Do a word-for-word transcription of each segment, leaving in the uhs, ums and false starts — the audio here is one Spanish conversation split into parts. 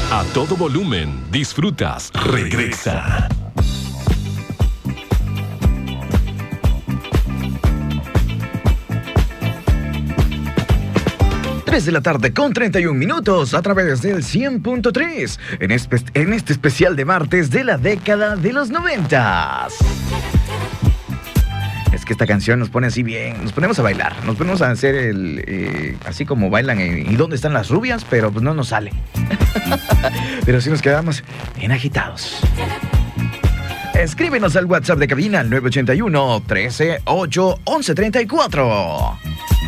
A todo volumen, disfrutas Regresa. tres de la tarde con treinta y un minutos a través del cien punto tres en, espe- en este especial de martes de la década de los noventas. Es que esta canción nos pone así bien, nos ponemos a bailar, nos ponemos a hacer el, eh, así como bailan en ¿Y dónde están las rubias? Pero pues no nos sale. Pero sí nos quedamos bien agitados. Escríbenos al WhatsApp de cabina al nueve ochenta y uno, trece, ocho, once, treinta y cuatro.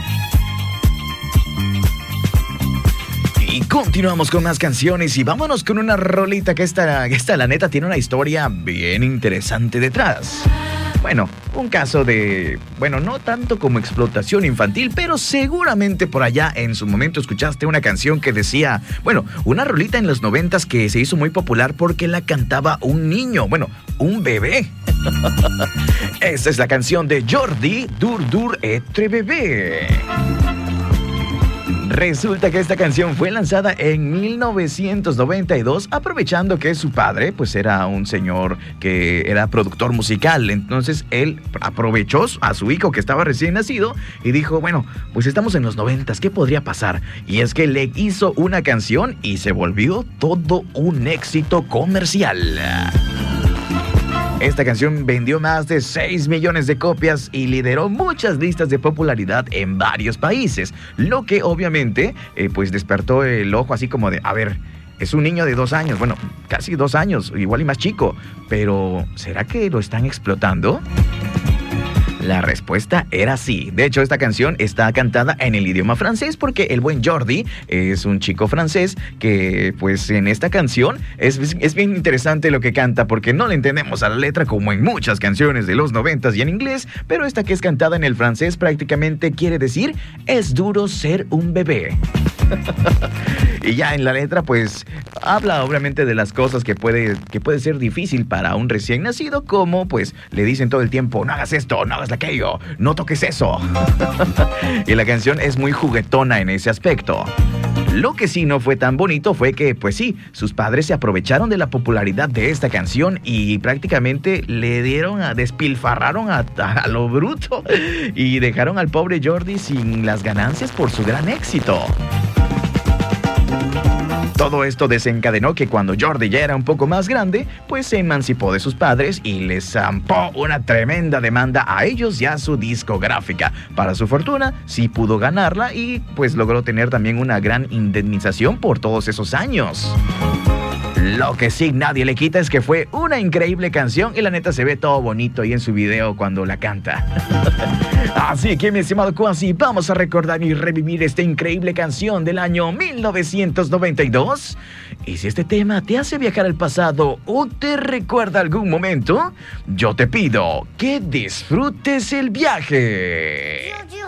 Y continuamos con más canciones y vámonos con una rolita que esta, que esta la neta tiene una historia bien interesante detrás. Bueno, un caso de, bueno, no tanto como explotación infantil, pero seguramente por allá en su momento escuchaste una canción que decía, bueno, una rolita en los noventas que se hizo muy popular porque la cantaba un niño, bueno, un bebé. Esta es la canción de Jordi, Dur Dur Etre Bebé. Resulta que esta canción fue lanzada en mil novecientos noventa y dos, aprovechando que su padre pues era un señor que era productor musical. Entonces él aprovechó a su hijo que estaba recién nacido y dijo, bueno, pues estamos en los noventas, ¿qué podría pasar? Y es que le hizo una canción y se volvió todo un éxito comercial. Esta canción vendió más de seis millones de copias y lideró muchas listas de popularidad en varios países, lo que obviamente eh, pues despertó el ojo así como de, a ver, es un niño de dos años, bueno, casi dos años, igual y más chico, pero ¿será que lo están explotando? La respuesta era sí. De hecho, esta canción está cantada en el idioma francés porque el buen Jordi es un chico francés que, pues, en esta canción es, es bien interesante lo que canta porque no le entendemos a la letra como en muchas canciones de los noventas y en inglés, pero esta que es cantada en el francés prácticamente quiere decir es duro ser un bebé. Y ya en la letra, pues, habla obviamente de las cosas que puede, que puede ser difícil para un recién nacido, como, pues, le dicen todo el tiempo, no hagas esto, no hagas aquello, no toques eso. Y la canción es muy juguetona en ese aspecto. Lo que sí no fue tan bonito fue que, pues sí, sus padres se aprovecharon de la popularidad de esta canción y prácticamente le dieron a despilfarraron a, a, a lo bruto y dejaron al pobre Jordi sin las ganancias por su gran éxito. Todo esto desencadenó que cuando Jordi ya era un poco más grande, pues se emancipó de sus padres y les zampó una tremenda demanda a ellos y a su discográfica. Para su fortuna, sí pudo ganarla y pues logró tener también una gran indemnización por todos esos años. Lo que sí nadie le quita es que fue una increíble canción y la neta se ve todo bonito ahí en su video cuando la canta. Así que, mi estimado Kwasi, vamos a recordar y revivir esta increíble canción del año mil novecientos noventa y dos. Y si este tema te hace viajar al pasado o te recuerda algún momento, yo te pido que disfrutes el viaje.